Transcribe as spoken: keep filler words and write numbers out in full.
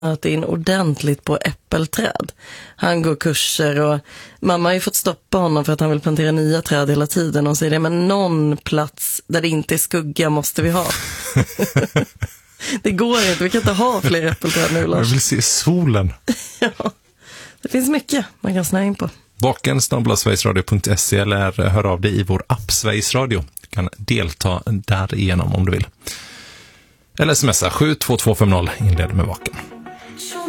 att in ordentligt på äppelträd. Han går kurser och mamma har ju fått stoppa honom för att han vill plantera nya träd hela tiden och säger det, men någon plats där det inte är skugga måste vi ha. Det går inte, vi kan inte ha fler äppelträd nu, Lars. Jag vill se solen. Ja, det finns mycket man kan snöa in på. Vaken snabel-a sverigesradio punkt se eller hör av dig i vår app Sveriges Radio. Du kan delta där igenom om du vill. Eller smsa sju två två fem noll, inled med Vaken.